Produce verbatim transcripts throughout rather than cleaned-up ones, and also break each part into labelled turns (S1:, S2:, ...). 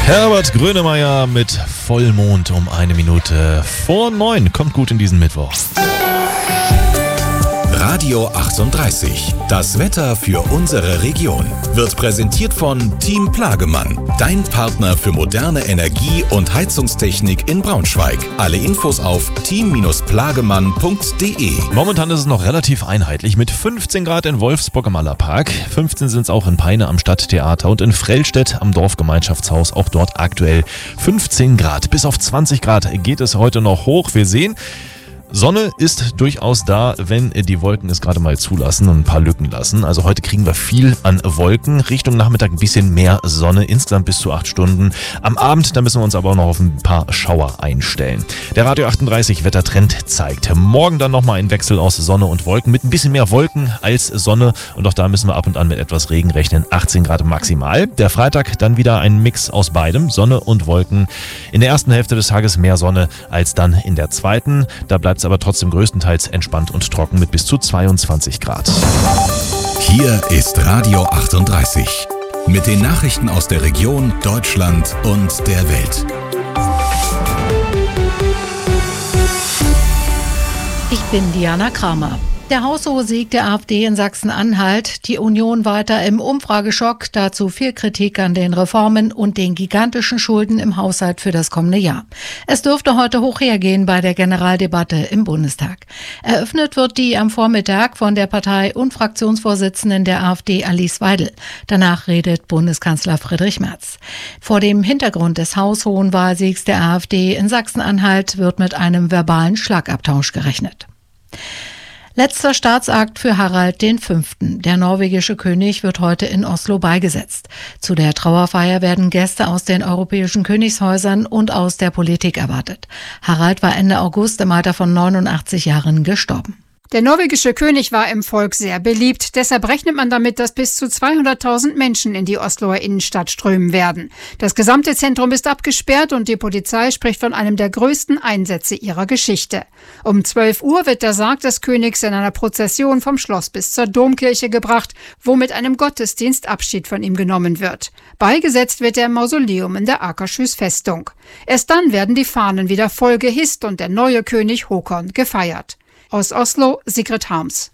S1: Herbert Grönemeyer mit Vollmond um eine Minute vor neun. Kommt gut in diesen Mittwoch.
S2: Radio achtunddreißig. Das Wetter für unsere Region wird präsentiert von Team Plagemann. Dein Partner für moderne Energie- und Heizungstechnik in Braunschweig. Alle Infos auf team plagemann punkt de.
S1: Momentan ist es noch relativ einheitlich mit fünfzehn Grad in Wolfsburg im Allerpark. fünfzehn sind es auch in Peine am Stadttheater und in Frellstedt am Dorfgemeinschaftshaus. Auch dort aktuell fünfzehn Grad. Bis auf zwanzig Grad geht es heute noch hoch. Wir sehen, Sonne ist durchaus da, wenn die Wolken es gerade mal zulassen und ein paar Lücken lassen. Also heute kriegen wir viel an Wolken. Richtung Nachmittag ein bisschen mehr Sonne, insgesamt bis zu acht Stunden. Am Abend, da müssen wir uns aber auch noch auf ein paar Schauer einstellen. Der Radio achtunddreißig Wettertrend zeigt morgen dann nochmal ein Wechsel aus Sonne und Wolken mit ein bisschen mehr Wolken als Sonne. Und auch da müssen wir ab und an mit etwas Regen rechnen. achtzehn Grad maximal. Der Freitag dann wieder ein Mix aus beidem, Sonne und Wolken. In der ersten Hälfte des Tages mehr Sonne als dann in der zweiten. Da bleibt aber trotzdem größtenteils entspannt und trocken mit bis zu zweiundzwanzig Grad.
S2: Hier ist Radio achtunddreißig mit den Nachrichten aus der Region, Deutschland und der Welt.
S3: Ich bin Diana Kramer. Der haushohe Sieg der AfD in Sachsen-Anhalt, die Union weiter im Umfrageschock, dazu viel Kritik an den Reformen und den gigantischen Schulden im Haushalt für das kommende Jahr. Es dürfte heute hoch hergehen bei der Generaldebatte im Bundestag. Eröffnet wird die am Vormittag von der Partei- und Fraktionsvorsitzenden der AfD Alice Weidel. Danach redet Bundeskanzler Friedrich Merz. Vor dem Hintergrund des haushohen Wahlsiegs der AfD in Sachsen-Anhalt wird mit einem verbalen Schlagabtausch gerechnet. Letzter Staatsakt für Harald der Fünfte. Der norwegische König wird heute in Oslo beigesetzt. Zu der Trauerfeier werden Gäste aus den europäischen Königshäusern und aus der Politik erwartet. Harald war Ende August im Alter von neunundachtzig Jahren gestorben.
S4: Der norwegische König war im Volk sehr beliebt. Deshalb rechnet man damit, dass bis zu zweihunderttausend Menschen in die Osloer Innenstadt strömen werden. Das gesamte Zentrum ist abgesperrt und die Polizei spricht von einem der größten Einsätze ihrer Geschichte. Um zwölf Uhr wird der Sarg des Königs in einer Prozession vom Schloss bis zur Domkirche gebracht, wo mit einem Gottesdienst Abschied von ihm genommen wird. Beigesetzt wird er im Mausoleum in der Akershus Festung. Erst dann werden die Fahnen wieder voll gehisst und der neue König Håkon gefeiert. Aus Oslo, Sigrid Harms.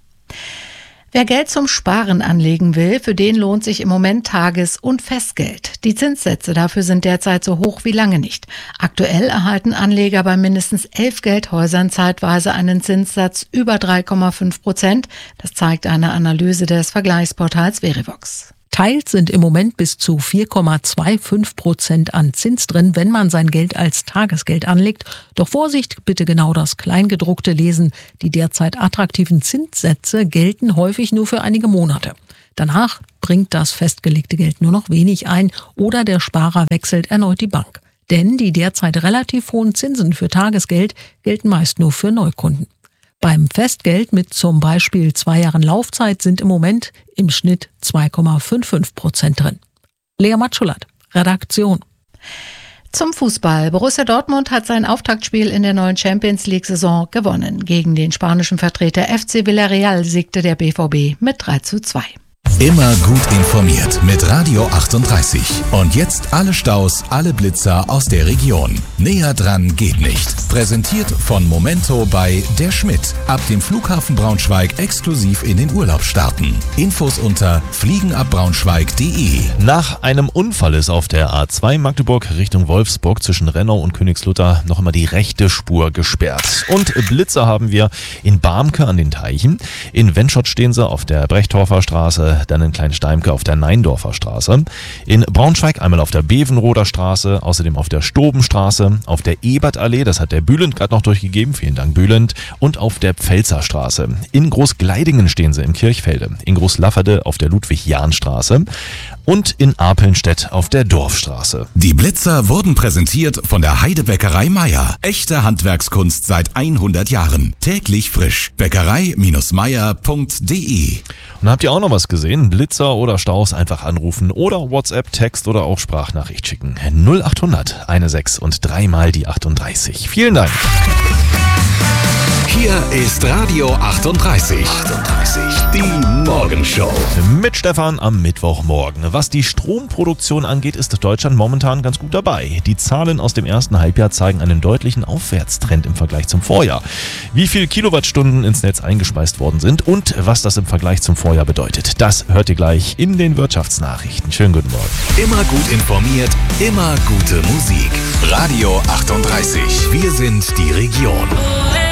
S3: Wer Geld zum Sparen anlegen will, für den lohnt sich im Moment Tages- und Festgeld. Die Zinssätze dafür sind derzeit so hoch wie lange nicht. Aktuell erhalten Anleger bei mindestens elf Geldhäusern zeitweise einen Zinssatz über drei Komma fünf Prozent. Das zeigt eine Analyse des Vergleichsportals Verivox.
S5: Teils sind im Moment bis zu vier Komma fünfundzwanzig Prozent an Zins drin, wenn man sein Geld als Tagesgeld anlegt. Doch Vorsicht, bitte genau das Kleingedruckte lesen. Die derzeit attraktiven Zinssätze gelten häufig nur für einige Monate. Danach bringt das festgelegte Geld nur noch wenig ein oder der Sparer wechselt erneut die Bank. Denn die derzeit relativ hohen Zinsen für Tagesgeld gelten meist nur für Neukunden. Beim Festgeld mit zum Beispiel zwei Jahren Laufzeit sind im Moment im Schnitt zwei Komma fünfundfünfzig Prozent drin. Lea Matschulat, Redaktion.
S3: Zum Fußball. Borussia Dortmund hat sein Auftaktspiel in der neuen Champions-League-Saison gewonnen. Gegen den spanischen Vertreter F C Villarreal siegte der B V B mit drei zu zwei.
S2: Immer gut informiert mit Radio achtunddreißig. Und jetzt alle Staus, alle Blitzer aus der Region. Näher dran geht nicht. Präsentiert von Momento bei Der Schmidt. Ab dem Flughafen Braunschweig exklusiv in den Urlaub starten. Infos unter fliegenabbraunschweig punkt de.
S1: Nach einem Unfall ist auf der A zwei Magdeburg Richtung Wolfsburg zwischen Rennau und Königslutter noch einmal die rechte Spur gesperrt. Und Blitzer haben wir in Barmke an den Teichen. In Wenschott stehen sie auf der Brechtorfer Straße, dann in Kleinsteimke auf der Neindorfer Straße. In Braunschweig einmal auf der Bevenroder Straße, außerdem auf der Stobenstraße, auf der Ebertallee, das hat der Bülent gerade noch durchgegeben, vielen Dank Bülent, und auf der Pfälzer Straße. In Großgleidingen stehen sie im Kirchfelde, in Großlafferde auf der Ludwig-Jahn-Straße und in Apelnstedt auf der Dorfstraße.
S2: Die Blitzer wurden präsentiert von der Heidebäckerei Meier. Echte Handwerkskunst seit hundert Jahren. Täglich frisch. Bäckerei Meier punkt de.
S1: Und habt ihr auch noch was gesehen? Blitzer oder Staus einfach anrufen oder WhatsApp, Text oder auch Sprachnachricht schicken. null acht hundert sechzehn und dreimal die achtunddreißig. Vielen Dank.
S2: Hier ist Radio achtunddreißig. achtunddreißig. Die Morgenshow.
S1: Mit Stefan am Mittwochmorgen. Was die Stromproduktion angeht, ist Deutschland momentan ganz gut dabei. Die Zahlen aus dem ersten Halbjahr zeigen einen deutlichen Aufwärtstrend im Vergleich zum Vorjahr. Wie viel Kilowattstunden ins Netz eingespeist worden sind und was das im Vergleich zum Vorjahr bedeutet, das hört ihr gleich in den Wirtschaftsnachrichten. Schönen guten Morgen.
S2: Immer gut informiert, immer gute Musik. Radio achtunddreißig. Wir sind die Region.